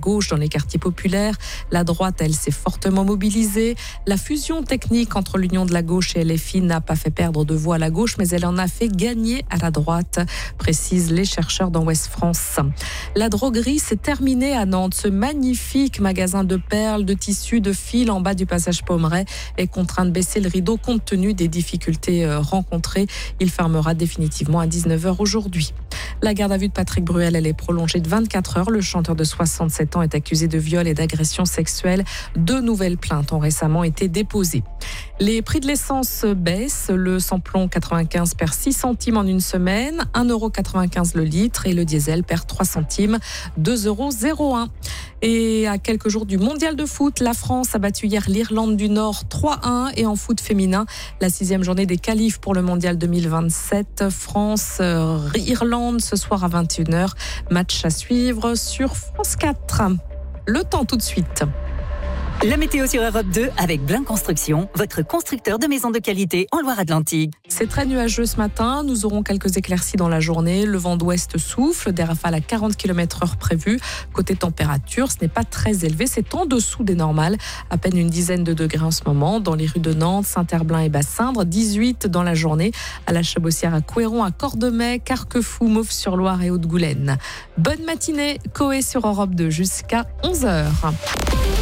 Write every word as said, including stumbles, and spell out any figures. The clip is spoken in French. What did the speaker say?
gauche dans les quartiers populaires. La droite, elle, s'est fortement mobilisée. La fusion technique entre l'Union de la gauche et L F I n'a pas fait perdre de voix à la gauche, mais elle en a fait gagner à la droite, précisent les chercheurs dans Ouest France. La droguerie, c'est terminé à Nantes. Ce magnifique magasin de perles, de tissus, de fils en bas du passage Pommeraye est contraint de baisser le rideau compte tenu des difficultés rencontrées. Il fermera définitivement à dix-neuf heures aujourd'hui. La garde à vue de Patrick Bruel, elle est prolongée de vingt-quatre heures. Le chanteur de soixante-sept ans est accusé de viol et d'agression sexuelle. Deux nouvelles plaintes ont récemment été déposées. Les prix de l'essence baissent. Le samplon quatre-vingt-quinze perd six centimes en une semaine, un euro quatre-vingt-quinze le litre, et le diesel perd trois centimes, deux euros zéro un. Et à quelques jours du mondial de foot, la France a battu hier l'Irlande du Nord trois un. Et en foot féminin, la sixième journée des qualifs pour le mondial deux mille vingt-sept. France-Irlande ce soir à vingt et une heures. Match à suivre sur France quatre. Le temps tout de suite. La météo sur Europe deux avec Blin Construction, votre constructeur de maisons de qualité en Loire-Atlantique. C'est très nuageux ce matin. Nous aurons quelques éclaircies dans la journée. Le vent d'ouest souffle, des rafales à quarante kilomètres heure prévues. Côté température, ce n'est pas très élevé. C'est en dessous des normales. À peine une dizaine de degrés en ce moment. Dans les rues de Nantes, Saint-Herblain et Bassindre. dix-huit dans la journée. À la Chabossière, à Couéron, à Cordemais, Carquefou, Mauves-sur-Loire et Haute-Goulaine. Bonne matinée. Coé sur Europe deux jusqu'à onze heures.